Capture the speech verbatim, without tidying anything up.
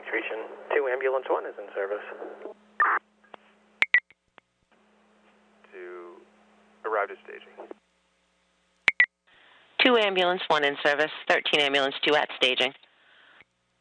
Creation two, Ambulance one is in service. To arrive at staging. two, Ambulance one in service. thirteen, Ambulance two at staging.